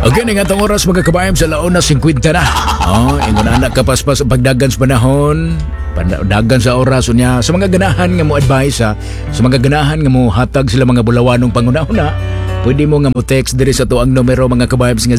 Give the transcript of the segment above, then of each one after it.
Okay, nga itong oras mga kabayam sa laon na 50 na. Ingon anak kapaspas ang pagdagan sa panahon. Dagan sa oras niya sa mga ganahan nga mo advice sa mga ganahan nga mo hatag sila mga bulawanong pangunahuna. Pwede mo nga mo text diri sa to ang numero mga kabayam nga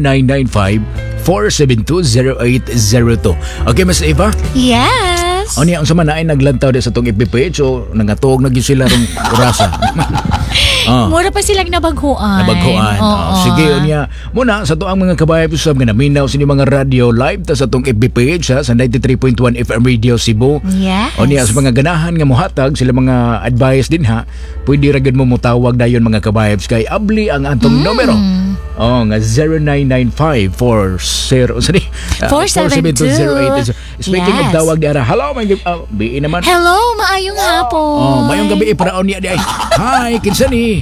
0995-472-0802. Okay, Miss Eva? Yes. Niya ang sama na ay naglantaw di sa tong FB page so nangatuog na gyud sila rong orasa. Mura pa silang nabaghuan. Sige, niya. Muna, sa to ang mga kabayan sa mga naminaw sa mga radio live ta sa tong FB page sa 93.1 FM Radio Cebu. Yes. Niya, sa mga ganahan nga muhatag sila mga advice din ha. Pwede ra gid mo mutawag dayon mga kabayan kay abli ang atong numero. Nga 0995-472-08. Speaking of tawag di ara. Hello, BE naman. Hello, maayong hapon. Mayong gabi iparaon niya di ay. Hi, kinsa ni?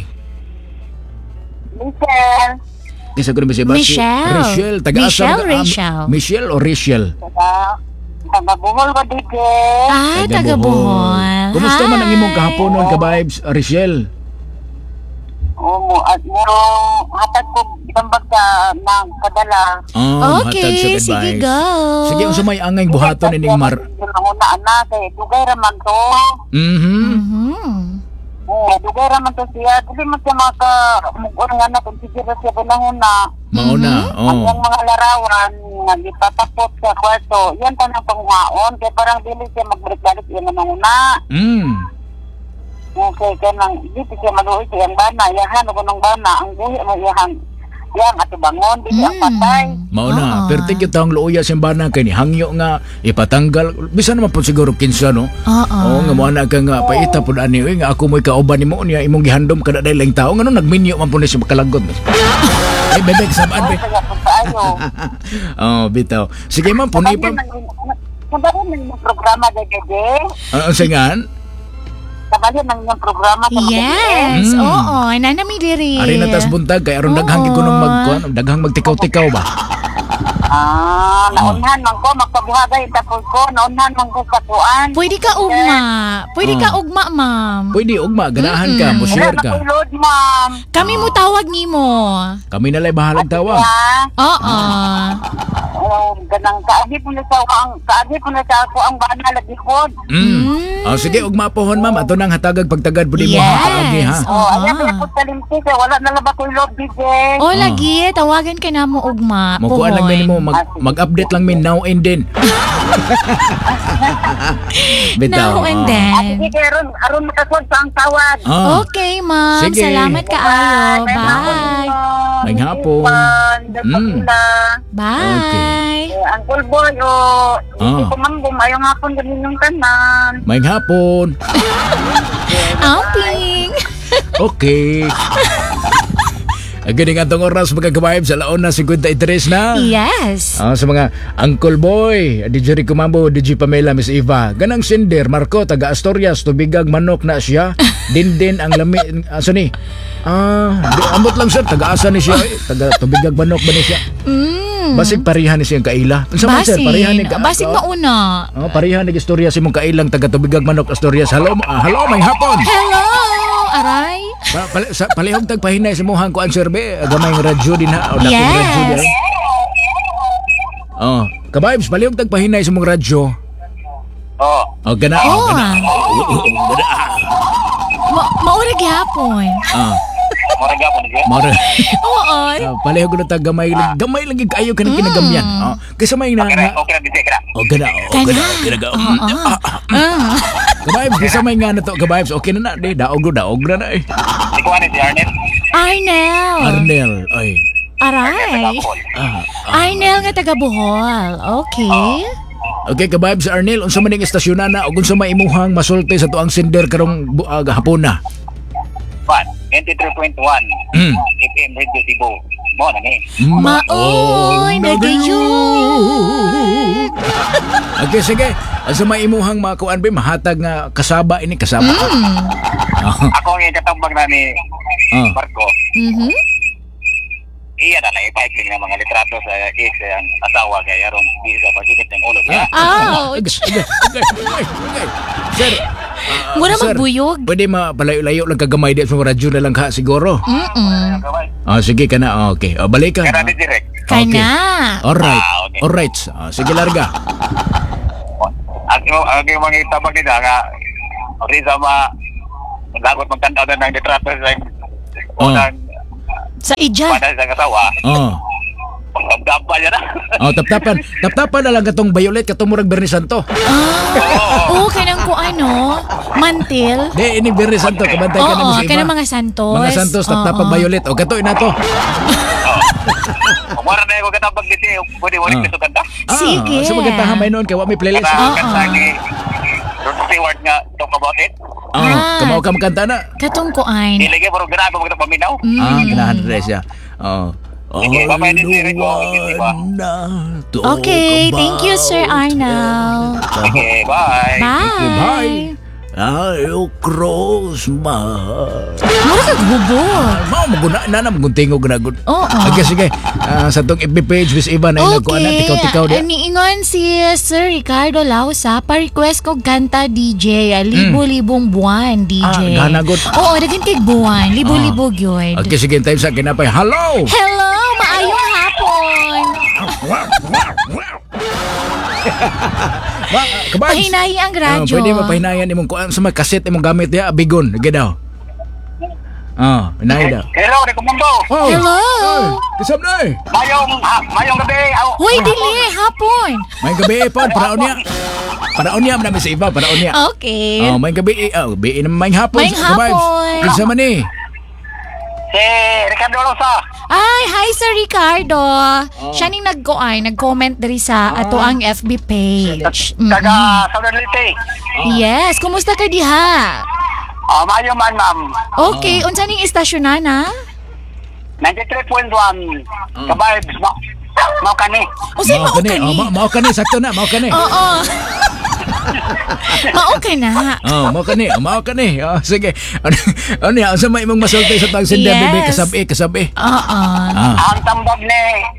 Michelle. Kisa ko na Michelle. Rachel. Michelle o Rachel? Taga-Bohol ba, DJ? Ay, taga-Bohol. Kumusta man ang imong kahaponon ka-vibes, Rachel? At merong hatag ko isang bagka ng kadala. Okay, sige, go. Sige, kung sumay angay buhaton ining mar... Una, anak, dugay raman to. Dugay raman to siya. Dili mo siya makamugon nga na kung sige siya pinahuna. Mauna, Ang mga larawan, nagipatapot sa kwarto, yan tanang panghaon. Kaya parang dili siya magbalik-balik yan na una. Okay, kaya nang dito siya maluoy siya ang bana. Yahan, ako ng bana. Ang buhi mo yahan. Yang ato bangon, dili ang patay. Mauna, pero tingin taong luoya simbana kay ni hangyo nga ipatanggal. Bisa naman po siguro kinsa no? Nga mo ana ka nga paita pud ani nga ako mo'y kauban nimo niya imong gihandom kada daylang tao ngano nagminyo man po ni siya makalagot. Ay bebek sabad be. Bitaw. Sige man puni pa. Sabado ng programa gagade. Singan? Sabado ng programa sa Yes. Oo, nanami diri. Ari na tas buntag kay aron daghang gikunong daghang magtikaw-tikaw ba? Naunhan man ko magpabuhagay tapos ko naunhan man ko katuan. Pwede ka ugma, ma'am. Pwede ugma, ganahan ka, mo share ka. Nakulod, ma'am. Kami mo tawag nimo. Kami na lay bahalag tawag. Oo. Ganang kaagi po na sa ako ang bana lagi ko. Sige, ugma pohon ma'am, ato nang hatagag pagtagad pud mo ha kaagi ha. Ayan po po talimti kay wala na laba ko love DJ. Lagi tawagan ka na mo ugma. Mukuan lang min mo mag-update lang min now and then. Now and then. Sige, aron makasod sa ang tawag. Okay, ma'am. Sige. Salamat kaayo. Bye. May hapon. Bye. Uncle Boy, hindi ko manggum, ayaw nga po ganin yung kanan. May hapon. Amping. Okay. Ganing atong oras mga kabayab sa laon na 53 na. Yes. Sa mga Uncle Boy, DJ Rico Mambo, DJ Pamela, Miss Eva. Ganang Cinder, Marco, taga Asturias, tubigag manok na siya. Din ang lami, asa ni? Amot lang sir, taga asa ni siya. Taga tubigag manok ba ni siya? Basig parihan ni siyang kaila. Basig mauna. Parihan ni Asturias si mong kailang taga tubigag manok Asturias. Hello, may hapon. Hello, aray. Palihog tagpahinay sa muhang kuan serbe, gamay ng radyo din ha. Yes. Kabayabs, palihog tagpahinay sa mong radyo. Gana. Maurag hapon. Mara. Oo. Palihog ko na ta gamay lang kayo kanang kinagamyan. Kasi may na. Gana. Kabayabs, kasi may nga na to. Kabayabs, okay na na. Daog na eh. Arnel. Ay. Aray. Arnel nga taga Bohol. Okay. Okay, kabayabs Arnel, unsa man ning istasyon na ug unsa may imuhang masulti sa tuang sender karong hapon na? 23.1 FM Radio Cebu. Mo na ni. Maoy, nagayud. Okay, sige. Asa may imuhang makuan ba mahatag nga kasaba ini kasaba. Ako nga katambag na ni Marco. Iya na ipaikling ng mga litrato sa ex ang asawa kay aron di sa pagigit ng ulo niya. Okay. Sir, Mura Sir, magbuyog. Pwede mapalayo-layo lang kagamay di sa radyo na lang ka siguro. Sige ka na. Okay. Balik ka. Kaya natin direct. Kana. Alright. Okay. Alright. Sige, larga. Ang yung mga itabag nila nga, Risa lagot magtanda na ng litrato sa unang Sa ija. panay sa kasawa. Pagdapa niya na. Taptapan na lang katong Violet, katong murag Bernie Santo. Oo, kanang ko mantil. Di, ini Bernie Santo. Kabantay ka na mo Oo, sa iba. kanang mga santos. Mga Santos, taptapan Violet. O, kato, ina to. Umara na yung katabag dito, pwede walit ka sa kanta. Sige. So maganda hamay noon, kaya may playlist. Kanta ni Rod Stewart nga, talk about it. Kamaw ka makanta na. Katong kuan. Ilagay mo rin ganado mo paminaw. Ganahan na siya. Sige, babay din si Rico. Okay, thank you, Sir Arnel. Sige, bye. Bye. Ayaw cross man. Mura ka gubot. Mao maguna na maguntingog na gud. Oo. Sige. Sa tong FB page Miss Ivan ay nagkuan na tikaw-tikaw di. Niingon si Sir Ricardo Lausa pa-request ko kanta DJ. Libo-libong buwan DJ. Ganagot. Oo, dagan kay buwan. Libo-libo gyud. Okay, sige, time sa kinapay. Hello. Hello, maayong hapon. Kabay. Pahinayi ang radyo. Pwede mapahinayan imong kuan sa mga kaset imong gamit ya bigon. Lagi daw. Pinahi daw. Hello, Rico Mundo. Hello. Kasab na eh. Mayong gabi. Hoy, dili, hapon. May gabi pa paraon niya. Paraon niya namin sa iba, paraon niya. Okay. May gabi gabi na may hapon. May hapon. Kinsa man ni? Si Ricardo Rosa. Ay, hi Sir Ricardo. Siya ning nag-comment diri sa ato ang FB page. Taga Southern Leyte. Yes, kumusta ka diha? Mayong man, ma'am. Okay, unsa ning istasyon na? 93.1. Kabay, mau kani. Unsay mao ka ni? Mao ka ni, sakto na, mao ka ni. Oo. Mao ka na. Mao ka ni. Sige. Ano yan? Sa may imong masulti sa tang sender, Yes. bebe, kasabi. Oo. Ang tambag ni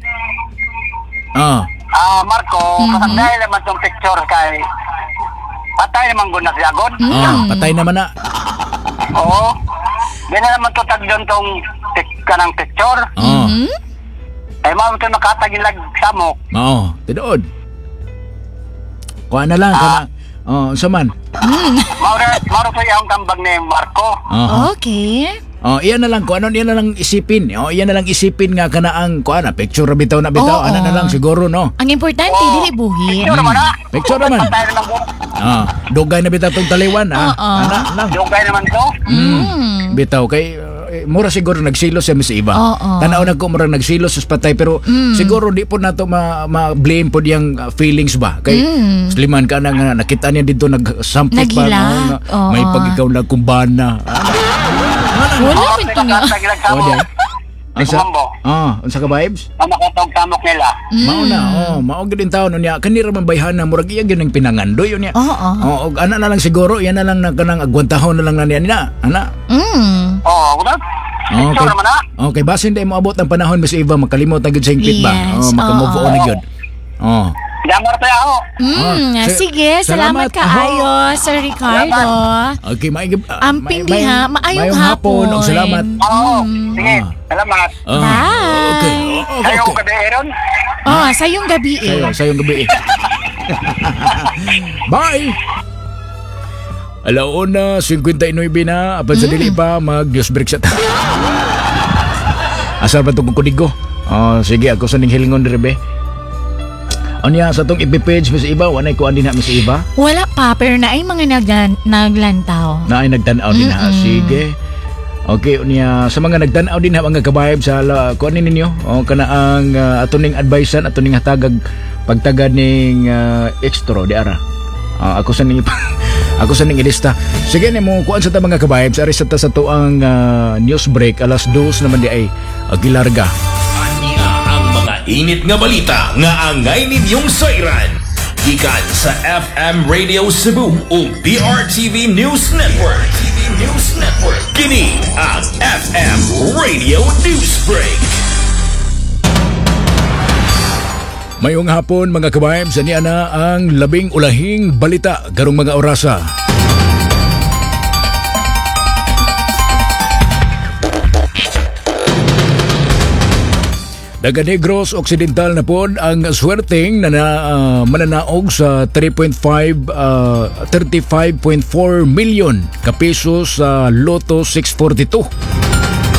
Marco, kasagday naman tong picture kay patay naman guna siya god. Patay naman na. Oo. Di na naman to tagdon tong kanang picture. Ay ma'am ito nakatagilag samok. Tidood. Kuha na lang, saman. Mauro sa iyang tambag ni Marco. Okay. Iyan na lang isipin. Iyan na lang isipin nga kanaang kuha na picture na bitaw. Oo. Ano na lang siguro no. Ang importante dili buhi. Picture naman na. Picture naman. Patay naman guna. Dugay na bitaw tong taliwan. Ana lang. Dugay naman to. Bitaw kay mura siguro nagsilos siya Miss Iva. Oo. Tanaw na ko mura nagsilos sa patay pero siguro di po nato ma-blame po diyang feelings ba. Kay sliman ka na nga nakita niya dito nagsampit pa Naghila. nga, may pag-ikaw na kumbana. Wala man to nga. Nakatagilag samok. Unsa ka vibes? Ang nakatog samok nila. Mao na, mao gid in taon niya. Kanira man bayhan na murag iya gyud ning pinangandoy yun niya. Oo. Og ana na lang siguro, yan na lang na kanang agwantahon na lang na niya. Ana. Wala. Picture naman na. Okay, basin day mo abot ang panahon Miss Eva makalimot na gyud sa hingpit ba. Yes, Makamove on na gyud. Damar tayo ako. Sige, salamat kaayo, Sir Ricardo. Okay, Amping diha, maayong hapon. Og salamat. Oo. Sige. Salamat. Bye. Okay. Kayo gabi, Aaron. Sayong gabi eh. Sayong gabi. Bye. Alauna, 59 na. Apan sa dili pa, mag-news break sa ta. Asal ba itong kudigo? Sige, ako sa ning hilingon diri be. Anya sa tong FB page Miss Iva, wanay ko din na Miss Iva. Wala pa, pero na ay mga naglantaw. Na ay nagtanaw din ha. Sige. Okay, unya sa mga nagtanaw din ha mga kabayb sa kuan ninyo. Kana ang atuning advicean, atuning hatagag pagtagad ning extra di ara. Ako sa ning ilista. Sige ni mo kuan sa ta mga kabayb sa aris sa tuang news break alas 2 naman di ay gilarga. Init nga balita nga angay ninyong sayran. Gikan sa FM Radio Cebu o BRTV News Network. Kini ang FM Radio Newsbreak. Mayong hapon mga kabayb, sa niya na ang labing ulahing balita karong mga orasa. Daga Negros Occidental na pod ang swerteng na mananaog sa 35.4 million ka pesos sa Lotto 642.